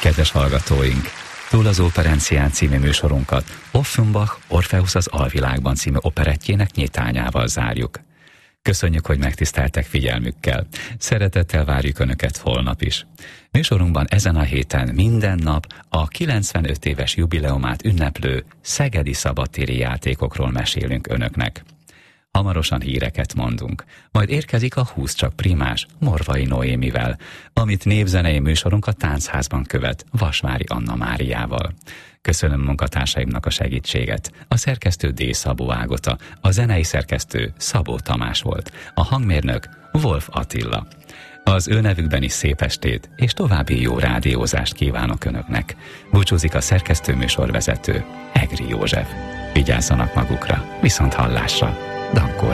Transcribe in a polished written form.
Kedves hallgatóink, Túl az Operencián című műsorunkat Offenbach Orpheus az alvilágban című operettjének nyitányával zárjuk. Köszönjük, hogy megtiszteltek figyelmükkel. Szeretettel várjuk Önöket holnap is. Műsorunkban ezen a héten minden nap a 95 éves jubileumát ünneplő szegedi szabadtéri játékokról mesélünk Önöknek. Hamarosan híreket mondunk, majd érkezik a 20 csak primás Morvai Noémivel, amit népzenei műsorunk a Táncházban követ Vasvári Anna Máriával. Köszönöm munkatársaimnak a segítséget. A szerkesztő D. Szabó Ágota, a zenei szerkesztő Szabó Tamás volt, a hangmérnök Wolf Attila. Az ő nevükben is szép estét és további jó rádiózást kívánok Önöknek. Búcsúzik a szerkesztő műsorvezető Egri József. Vigyázzanak magukra, viszont hallásra. Dankó